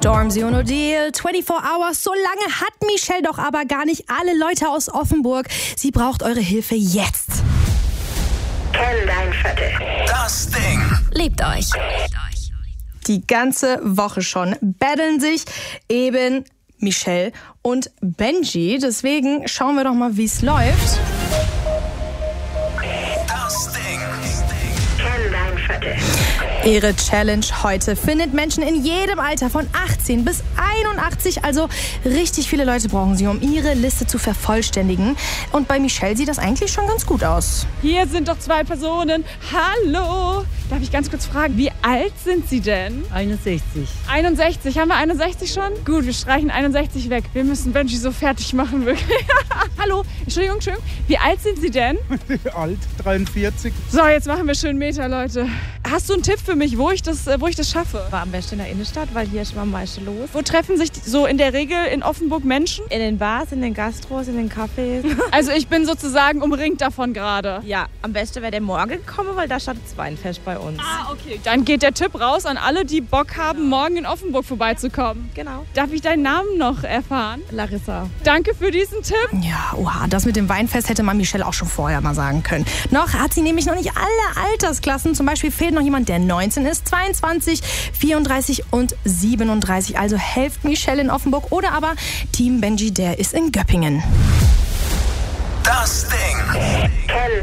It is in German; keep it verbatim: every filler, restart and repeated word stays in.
Stormzy und Odile, vierundzwanzig Hours. So lange hat Michelle doch aber gar nicht. Alle Leute aus Offenburg. Sie braucht eure Hilfe jetzt. Kenn dein Viertel. Das Ding. Lebt euch. Die ganze Woche schon betteln sich eben Michelle und Benji. Deswegen schauen wir doch mal, wie es läuft. Das Ding. Kenn dein Viertel. Ihre Challenge heute findet Menschen in jedem Alter von achtzehn bis einundachtzig. Also richtig viele Leute brauchen sie, um ihre Liste zu vervollständigen. Und bei Michelle sieht das eigentlich schon ganz gut aus. Hier sind doch zwei Personen. Hallo! Darf ich ganz kurz fragen, wie alt sind Sie denn? einundsechzig. einundsechzig. Haben wir einundsechzig schon? Gut, wir streichen einundsechzig weg. Wir müssen Benji so fertig machen, wirklich. Hallo, Entschuldigung, Entschuldigung. Wie alt sind Sie denn? Alt, dreiundvierzig. So, jetzt machen wir schön Meter, Leute. Hast du einen Tipp für mich, wo ich das, wo ich das schaffe? War am besten in der Innenstadt, weil hier ist immer am meisten los. Wo treffen sich so in der Regel in Offenburg Menschen? In den Bars, in den Gastros, in den Cafés. Also ich bin sozusagen umringt davon gerade. Ja, am besten wäre der morgen gekommen, weil da startet das Weinfest bei uns. Ah, okay. Dann geht der Tipp raus an alle, die Bock haben, morgen in Offenburg vorbeizukommen. Genau. Darf ich deinen Namen noch erfahren? Larissa. Danke für diesen Tipp. Ja, oha, das mit dem Weinfest hätte man Michelle auch schon vorher mal sagen können. Noch hat sie nämlich noch nicht alle Altersklassen. Zum Beispiel fehlt noch jemand, der neunzehn ist, zweiundzwanzig, vierunddreißig und siebenunddreißig. Also helft Michelle in Offenburg oder aber Team Benji, der ist in Göppingen. Das Ding.